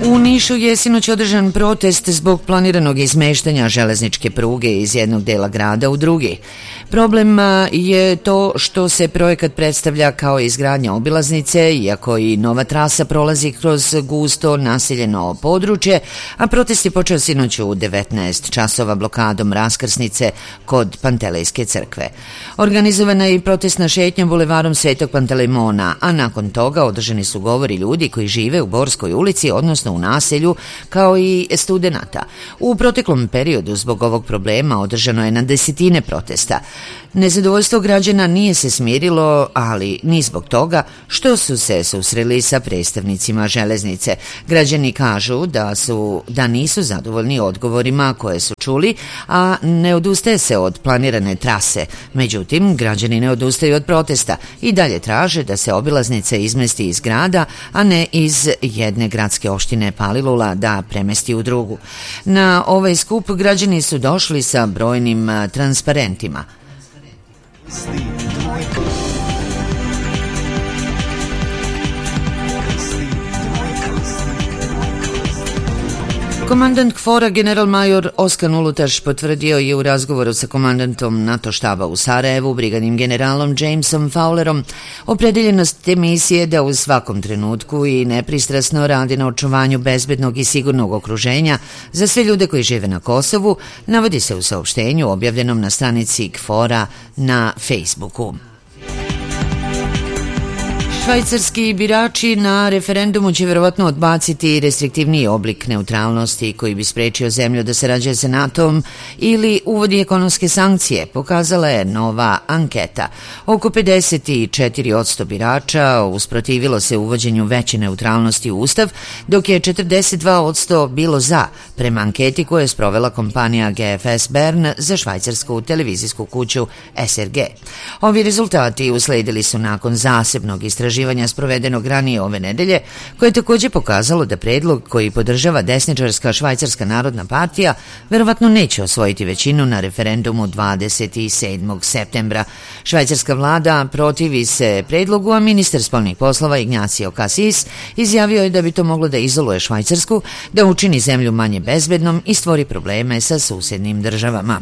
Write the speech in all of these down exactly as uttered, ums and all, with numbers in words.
U Nišu je sinoć održan protest zbog planiranog izmeštanja železničke pruge iz jednog dela grada u drugi. Problem je to što se projekat predstavlja kao izgradnja obilaznice, iako i nova trasa prolazi kroz gusto naseljeno područje, a protest je počeo sinoć u devetnaest časova blokadom raskrsnice kod Pantelejske crkve. Organizovana je i protestna šetnja bulevarom Svetog Pantelejmona, a nakon toga održani su govori ljudi koji žive u Borskoj ulici, odnosno u naselju, kao i studenata. U proteklom periodu zbog ovog problema održano je na desetine protesta. Nezadovoljstvo građana nije se smirilo, ali ni zbog toga što su se susreli sa predstavnicima železnice. Građani kažu da su da nisu zadovoljni odgovorima koje su čuli, a ne odustaje se od planirane trase. Međutim, građani ne odustaju od protesta i dalje traže da se obilaznica izmesti iz grada, a ne iz jedne gradske opštine Palilula da premesti u drugu. Na ovaj skup građani su došli sa brojnim transparentima. Komandant KFOR-a general-major Oskan Ulutaš potvrdio je u razgovoru sa komandantom NATO štaba u Sarajevu, brigadnim generalom Jamesom Fowlerom, opredeljenost te misije da u svakom trenutku i nepristrasno radi na očuvanju bezbednog i sigurnog okruženja za sve ljude koji žive na Kosovu, navodi se u saopštenju objavljenom na stranici KFOR-a na Facebooku. Švajcarski birači na referendumu će verovatno odbaciti restriktivniji oblik neutralnosti koji bi sprečio zemlju da sarađuje sa NATO-om ili uvodi ekonomske sankcije, pokazala je nova anketa. Oko pedeset četiri posto birača usprotivilo se uvođenju veće neutralnosti u Ustav, dok je četrdeset dva posto bilo za, prema anketi koju je sprovela kompanija G F S Bern za švajcarsku televizijsku kuću S R G. Ovi rezultati usledili su nakon zasebnog istraživanja sprovedenog ranije ove nedelje, koje je također pokazalo da predlog koji podržava desničarska Švajcarska narodna partija verovatno neće osvojiti većinu na referendumu dvadeset sedmog septembra. Švajcarska vlada protivi se predlogu, a ministar spoljnih poslova Ignacio Cassis izjavio je da bi to moglo da izoluje Švajcarsku, da učini zemlju manje bezbednom i stvori probleme sa susednim državama.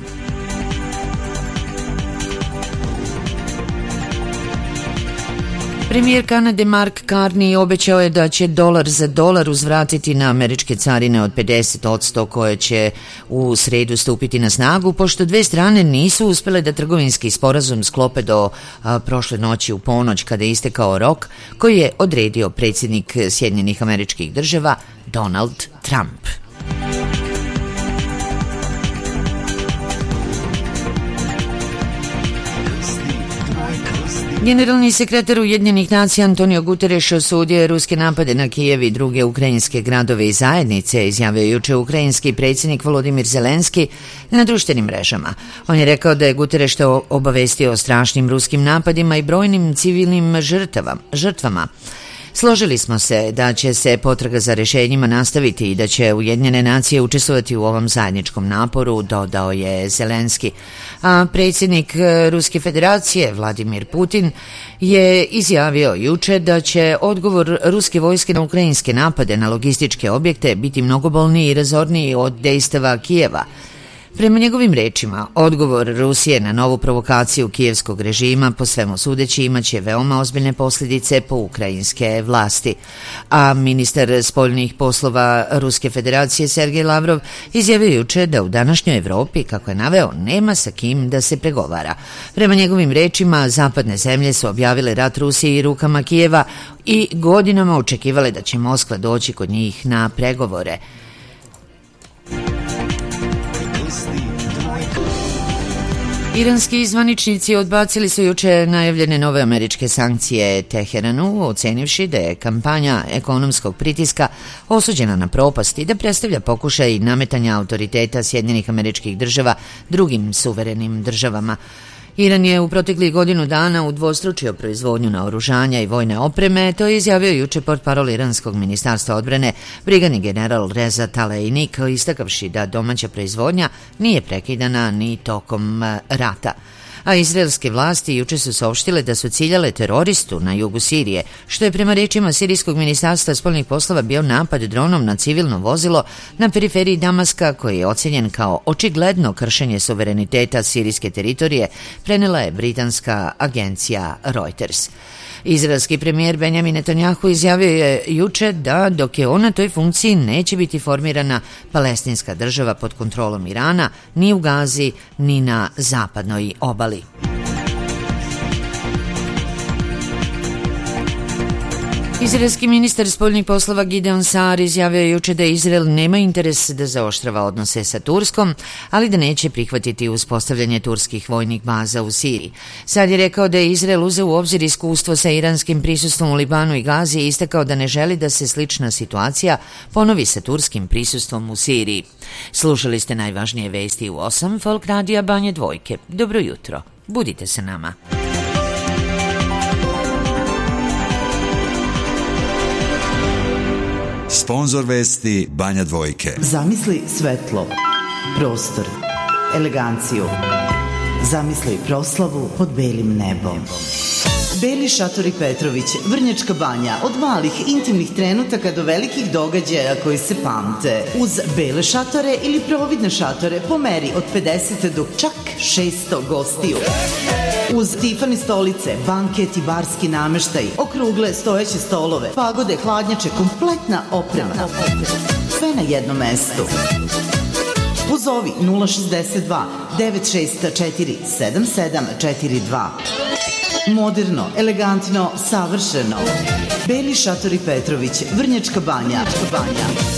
Premijer Kanade Mark Carney obećao je da će dolar za dolar uzvratiti na američke carine od pedeset posto koje će u sredu stupiti na snagu, pošto dve strane nisu uspele da trgovinski sporazum sklope do a, prošle noći u ponoć kada je istekao rok koji je odredio predsjednik Sjedinjenih Američkih Država Donald Trump. Generalni sekretar Ujedinjenih nacija Antonio Guterres osudio je ruske napade na Kijev i druge ukrajinske gradove i zajednice, izjavio juče ukrajinski predsjednik Volodimir Zelenski na društvenim mrežama. On je rekao da je Guterres obavestio o strašnim ruskim napadima i brojnim civilnim žrtvama. Složili smo se da će se potraga za rješenjima nastaviti i da će Ujedinjene nacije učestvovati u ovom zajedničkom naporu, dodao je Zelenski. A predsjednik Ruske federacije Vladimir Putin je izjavio juče da će odgovor ruske vojske na ukrajinske napade na logističke objekte biti mnogo bolniji i razorniji od dejstava Kijeva. Prema njegovim rečima, odgovor Rusije na novu provokaciju kijevskog režima po svemu sudeći imaće veoma ozbiljne posljedice po ukrajinske vlasti. A ministar spoljnih poslova Ruske federacije Sergej Lavrov izjavio juče da u današnjoj Evropi, kako je naveo, nema sa kim da se pregovara. Prema njegovim rečima, zapadne zemlje su objavile rat Rusiji i rukama Kijeva i godinama očekivale da će Moskva doći kod njih na pregovore. Iranski zvaničnici odbacili su juče najavljene nove američke sankcije Teheranu, ocenivši da je kampanja ekonomskog pritiska osuđena na propast i da predstavlja pokušaj nametanja autoriteta Sjedinjenih Američkih Država drugim suverenim državama. Iran je u proteklih godinu dana udvostručio proizvodnju naoružanja i vojne opreme, to je izjavio juče portparol iranskog ministarstva odbrane brigadni general Reza Taleini, istakavši da domaća proizvodnja nije prekidana ni tokom rata. a izraelske vlasti juče su saopštile da su ciljale teroristu na jugu Sirije, što je prema rečima Sirijskog ministarstva spoljnih poslova bio napad dronom na civilno vozilo na periferiji Damaska, koji je ocenjen kao očigledno kršenje suvereniteta sirijske teritorije, prenela je britanska agencija Reuters. Izraelski premijer Benjamin Netanjahu izjavio je juče da dok je on na toj funkciji neće biti formirana palestinska država pod kontrolom Irana ni u Gazi ni na zapadnoj obali. Izraelski ministar spoljnih poslova Gideon Saar izjavio je juče da Izrael nema interes da zaoštrava odnose sa Turskom, ali da neće prihvatiti uspostavljanje turskih vojnih baza u Siriji. Saar je rekao da je Izrael uzeo u obzir iskustvo sa iranskim prisustvom u Libanu i Gazi i istakao da ne želi da se slična situacija ponovi sa turskim prisustvom u Siriji. Slušali ste najvažnije vesti u osam Folk radija Banje Dvojke. Dobro jutro. Budite sa nama. Sponzor vesti Banja Dvojke. Zamisli svetlo, prostor, eleganciju. Zamisli proslavu pod belim nebom. Beli šatori Petrović, Vrnjačka Banja, od malih intimnih trenutaka do velikih događaja koji se pamte. Uz bele šatore ili providne šatore po meri od pedeset do čak šesto gostiju. Uz Tiffany stolice, banket i barski nameštaj, okrugle stojeće stolove, pagode, hladnjače, kompletna oprema. Sve na jednom mestu. Pozovi nula šezdeset dva devet šest četiri sedam sedam četiri dva. Moderno, elegantno, savršeno. Beli šatori Petrović, Vrnjačka Banja.